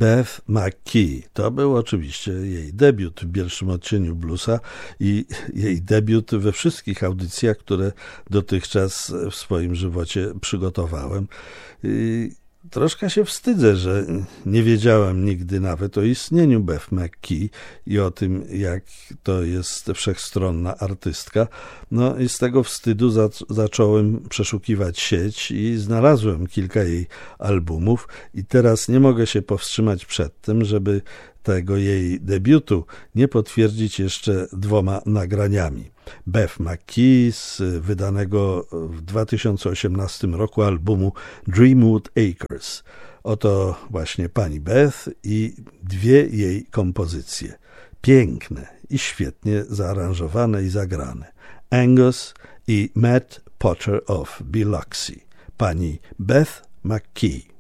Beth McKee. To był oczywiście jej debiut w pierwszym odcieniu bluesa i jej debiut we wszystkich audycjach, które dotychczas w swoim żywocie przygotowałem. Troszkę się wstydzę, że nie wiedziałem nigdy nawet o istnieniu Beth McKee i o tym, jak to jest wszechstronna artystka. No i z tego wstydu zacząłem przeszukiwać sieć i znalazłem kilka jej albumów i teraz nie mogę się powstrzymać przed tym, żeby tego jej debiutu nie potwierdzić jeszcze 2 nagraniami. Beth McKee z wydanego w 2018 roku albumu Dreamwood Acres. Oto właśnie pani Beth i 2 jej kompozycje. Piękne i świetnie zaaranżowane i zagrane. Angus i Matt Potter of Biloxi. Pani Beth McKee.